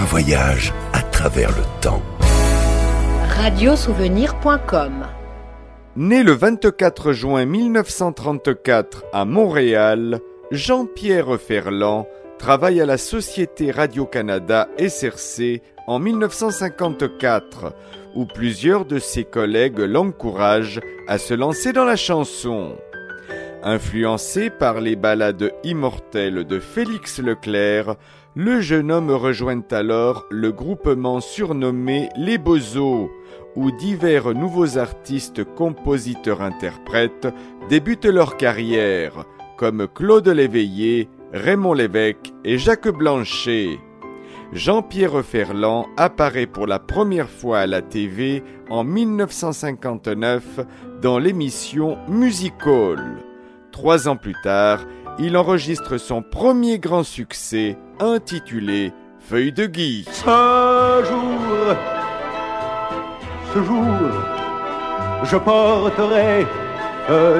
voyage à travers le temps. Radiosouvenir.com. Né le 24 juin 1934 à Montréal, Jean-Pierre Ferland travaille à la Société Radio-Canada SRC en 1954, où plusieurs de ses collègues l'encouragent à se lancer dans la chanson. Influencé par les ballades immortelles de Félix Leclerc, le jeune homme rejoint alors le groupement surnommé Les Bozos, où divers nouveaux artistes, compositeurs, interprètes débutent leur carrière, comme Claude Léveillé, Raymond Lévesque et Jacques Blanchet. Jean-Pierre Ferland apparaît pour la première fois à la TV en 1959 dans l'émission Music Hall. 3 ans plus tard, il enregistre son premier grand succès intitulé Feuille de Guy. Ce jour, je porterai